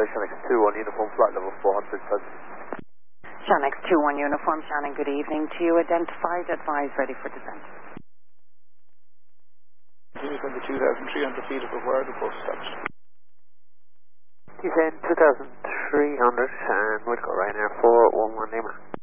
Shannon X21 uniform flight level 400. Shannon X21 uniform, Shannon, good evening to you. Identified, advised, ready for descent. Descend to 2,300 feet above where the bus stops. Descend 2,300 and we'll go Ryanair 411 Lima.